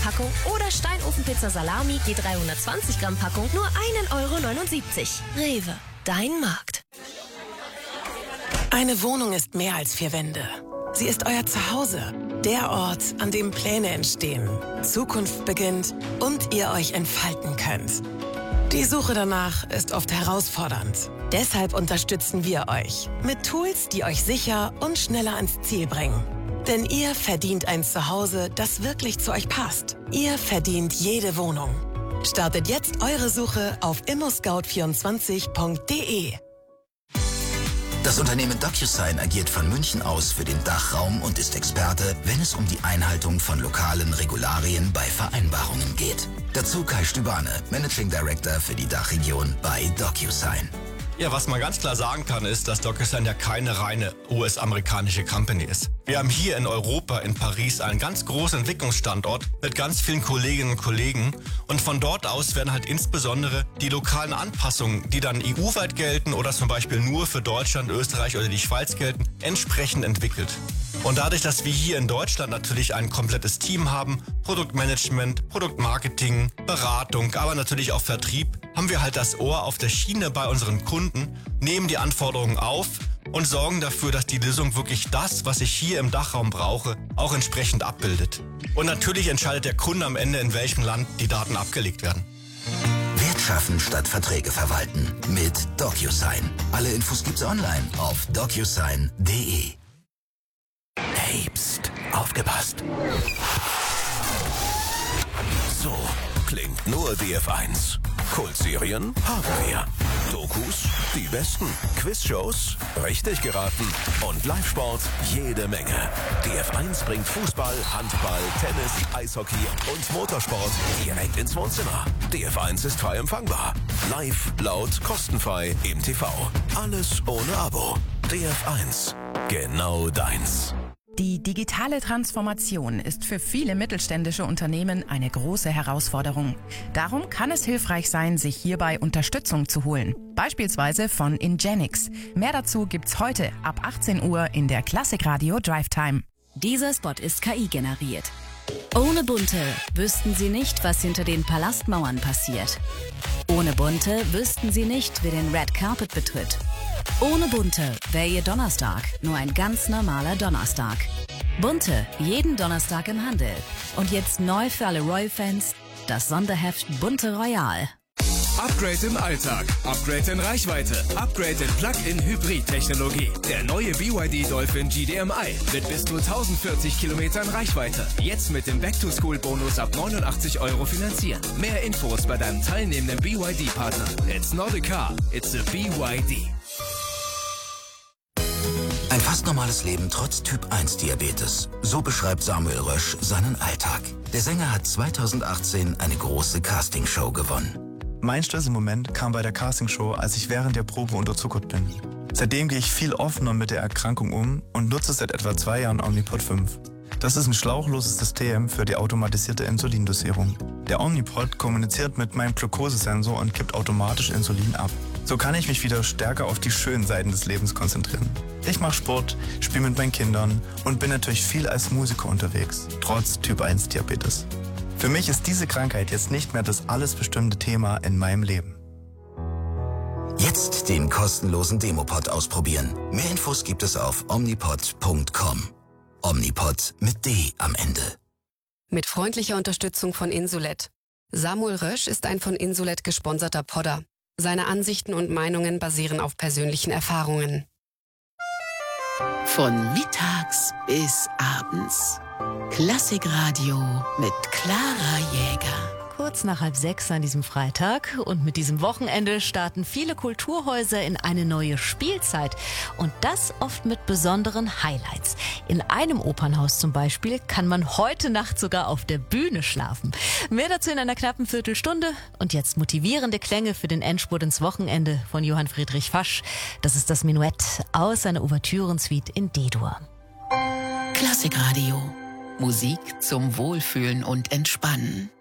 Packung oder Steinofenpizza Salami, die 320 Gramm Packung, nur 1,79 €. Rewe, dein Markt. Eine Wohnung ist mehr als 4 Wände. Sie ist euer Zuhause. Der Ort, an dem Pläne entstehen, Zukunft beginnt und ihr euch entfalten könnt. Die Suche danach ist oft herausfordernd. Deshalb unterstützen wir euch mit Tools, die euch sicher und schneller ans Ziel bringen. Denn ihr verdient ein Zuhause, das wirklich zu euch passt. Ihr verdient jede Wohnung. Startet jetzt eure Suche auf immoscout24.de. Das Unternehmen DocuSign agiert von München aus für den Dachraum und ist Experte, wenn es um die Einhaltung von lokalen Regularien bei Vereinbarungen geht. Dazu Kai Stübane, Managing Director für die Dachregion bei DocuSign. Ja, was man ganz klar sagen kann, ist, dass DocuSign ja keine reine US-amerikanische Company ist. Wir haben hier in Europa, in Paris, einen ganz großen Entwicklungsstandort mit ganz vielen Kolleginnen und Kollegen. Und von dort aus werden halt insbesondere die lokalen Anpassungen, die dann EU-weit gelten oder zum Beispiel nur für Deutschland, Österreich oder die Schweiz gelten, entsprechend entwickelt. Und dadurch, dass wir hier in Deutschland natürlich ein komplettes Team haben, Produktmanagement, Produktmarketing, Beratung, aber natürlich auch Vertrieb, haben wir halt das Ohr auf der Schiene bei unseren Kunden, nehmen die Anforderungen auf und sorgen dafür, dass die Lösung wirklich das, was ich hier im Dachraum brauche, auch entsprechend abbildet. Und natürlich entscheidet der Kunde am Ende, in welchem Land die Daten abgelegt werden. Wert schaffen statt Verträge verwalten mit DocuSign. Alle Infos gibt's online auf docusign.de. Hey, pst, aufgepasst. So klingt nur DF1. Kultserien haben wir. Dokus, die besten. Quizshows, richtig geraten. Und Live-Sport, jede Menge. DF1 bringt Fußball, Handball, Tennis, Eishockey und Motorsport direkt ins Wohnzimmer. DF1 ist frei empfangbar. Live, laut, kostenfrei im TV. Alles ohne Abo. DF1, genau deins. Die digitale Transformation ist für viele mittelständische Unternehmen eine große Herausforderung. Darum kann es hilfreich sein, sich hierbei Unterstützung zu holen. Beispielsweise von Ingenix. Mehr dazu gibt's heute ab 18 Uhr in der Klassikradio Drive Time. Dieser Spot ist KI generiert. Ohne Bunte wüssten Sie nicht, was hinter den Palastmauern passiert. Ohne Bunte wüssten Sie nicht, wer den Red Carpet betritt. Ohne Bunte wäre Ihr Donnerstag nur ein ganz normaler Donnerstag. Bunte, jeden Donnerstag im Handel. Und jetzt neu für alle Royal-Fans, das Sonderheft Bunte Royal. Upgrade im Alltag, Upgrade in Reichweite, Upgrade in Plug-in-Hybrid-Technologie. Der neue BYD Dolphin GDMI mit bis zu 1040 Kilometern Reichweite. Jetzt mit dem Back-to-School-Bonus ab 89 € finanzieren. Mehr Infos bei deinem teilnehmenden BYD-Partner. It's not a car, it's a BYD. Ein fast normales Leben trotz Typ-1-Diabetes. So beschreibt Samuel Rösch seinen Alltag. Der Sänger hat 2018 eine große Castingshow gewonnen. Mein Schlüsselmoment kam bei der Castingshow, als ich während der Probe unterzuckert bin. Seitdem gehe ich viel offener mit der Erkrankung um und nutze seit etwa 2 Jahren Omnipod 5. Das ist ein schlauchloses System für die automatisierte Insulindosierung. Der Omnipod kommuniziert mit meinem Glukosesensor und kippt automatisch Insulin ab. So kann ich mich wieder stärker auf die schönen Seiten des Lebens konzentrieren. Ich mache Sport, spiele mit meinen Kindern und bin natürlich viel als Musiker unterwegs, trotz Typ-1-Diabetes. Für mich ist diese Krankheit jetzt nicht mehr das alles bestimmte Thema in meinem Leben. Jetzt den kostenlosen Demopod ausprobieren. Mehr Infos gibt es auf omnipod.com. Omnipod mit D am Ende. Mit freundlicher Unterstützung von Insulet. Samuel Rösch ist ein von Insulet gesponserter Podder. Seine Ansichten und Meinungen basieren auf persönlichen Erfahrungen. Von mittags bis abends. Klassikradio mit Clara Jäger. Kurz nach 5:30 an diesem Freitag und mit diesem Wochenende starten viele Kulturhäuser in eine neue Spielzeit und das oft mit besonderen Highlights. In einem Opernhaus zum Beispiel kann man heute Nacht sogar auf der Bühne schlafen. Mehr dazu in einer knappen Viertelstunde und jetzt motivierende Klänge für den Endspurt ins Wochenende von Johann Friedrich Fasch. Das ist das Menuett aus seiner Ouvertürensuite in D-Dur. Klassikradio. Musik zum Wohlfühlen und Entspannen.